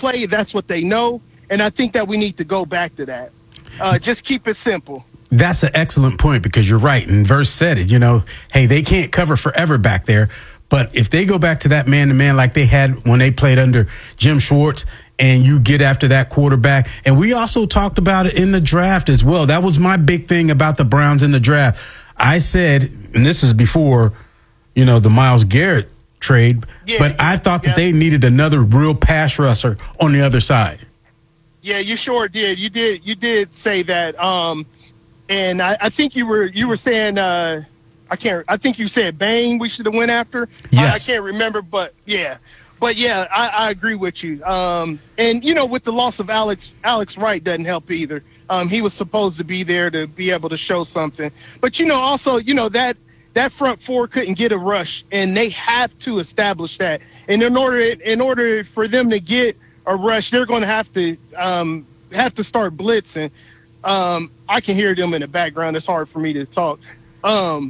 play. That's what they know. And I think that we need to go back to that. Just keep it simple. That's an excellent point, because you're right. And Verse said it, hey, they can't cover forever back there. But if they go back to that man-to-man like they had when they played under Jim Schwartz, and you get after that quarterback, and we also talked about it in the draft as well. That was my big thing about the Browns in the draft. I said, and this is before, the Myles Garrett trade, but I thought that they needed another real pass rusher on the other side. Yeah, you sure did. You did say that. And I think you were saying, I think you said Bain we should have went after. Yes. I can't remember, but yeah. But yeah, I agree with you. And with the loss of Alex Wright doesn't help either. He was supposed to be there to be able to show something. But also, that front four couldn't get a rush, and they have to establish that. And in order for them to get a rush, they're going to have to start blitzing. I can hear them in the background. It's hard for me to talk. The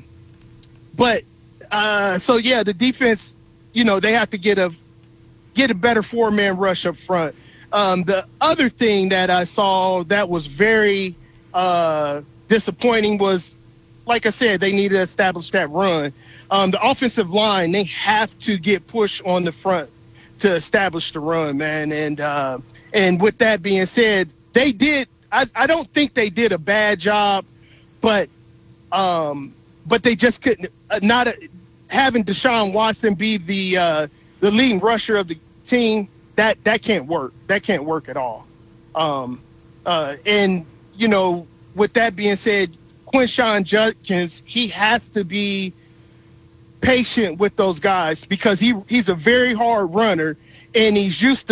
defense, they have to get a better four-man rush up front. The other thing that I saw that was very disappointing was, like I said, they need to establish that run. The offensive line, they have to get push on the front to establish the run, man. And with that being said, they did. I don't think they did a bad job, but they just couldn't. Having Deshaun Watson be the leading rusher of the team, that can't work. That can't work at all. With that being said, Quinshon Judkins, he has to be patient with those guys, because he's a very hard runner, and he's used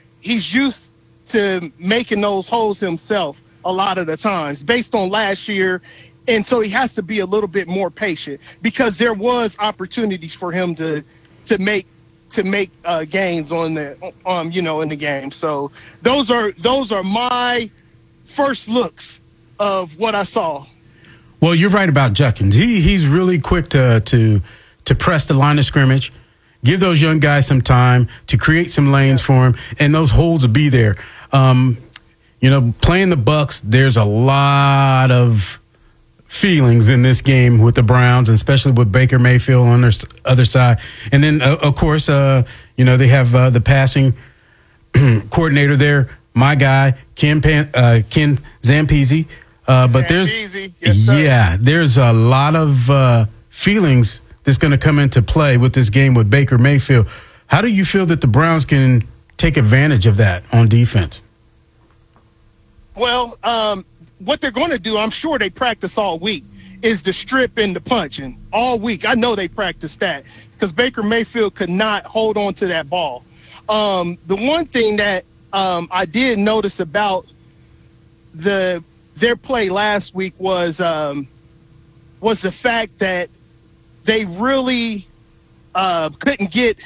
to making those holes himself a lot of the times based on last year. And so he has to be a little bit more patient, because there was opportunities for him to make gains in the game. So those are my first looks of what I saw. Well, you're right about Judkins. He's really quick to press the line of scrimmage, give those young guys some time to create some lanes for him, and those holes will be there. Playing the Bucs, there's a lot of feelings in this game with the Browns, especially with Baker Mayfield on their other side. And then, of course, they have the passing coordinator there, my guy, Ken Zampese. But there's a lot of feelings that's going to come into play with this game with Baker Mayfield. How do you feel that the Browns can take advantage of that on defense? Well, what they're going to do, I'm sure they practice all week, is the strip and the punching all week. I know they practiced that, because Baker Mayfield could not hold on to that ball. The one thing that I did notice about their play last week was the fact that they really couldn't get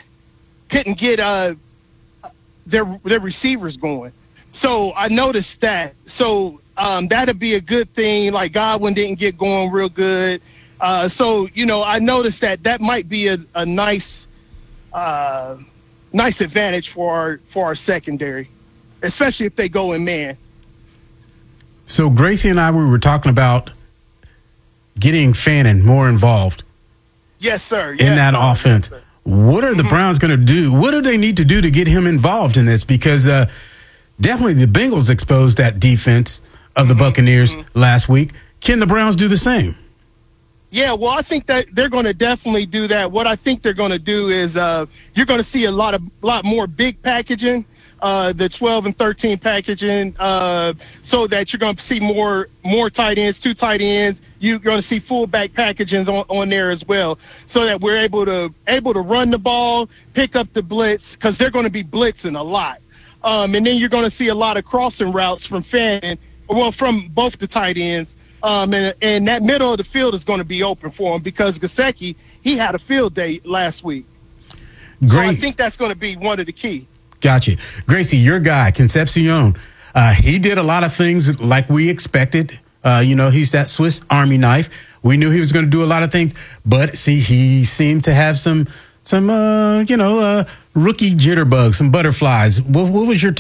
their receivers going. So I noticed that. So that'd be a good thing. Like, Godwin didn't get going real good. I noticed that might be a nice advantage for our secondary, especially if they go in man. So Gracie and I, we were talking about getting Fannin more involved. Yes, sir. In that offense. Yes, what are the Browns going to do? What do they need to do to get him involved in this? Because definitely the Bengals exposed that defense of the Buccaneers last week. Can the Browns do the same? Yeah, well, I think that they're going to definitely do that. What I think they're going to do is you're going to see a lot more big packaging, the 12 and 13 packaging, so that you're going to see more tight ends, 2 tight ends. You're going to see fullback packaging on there as well, so that we're able to run the ball, pick up the blitz, because they're going to be blitzing a lot. And then you're going to see a lot of crossing routes from from both the tight ends. And that middle of the field is going to be open for him, because Gesicki, he had a field day last week. So I think that's going to be one of the key. Gotcha. Gracie, your guy, Concepcion, he did a lot of things like we expected. He's that Swiss Army knife. We knew he was going to do a lot of things, but he seemed to have some rookie jitterbugs, some butterflies. What was your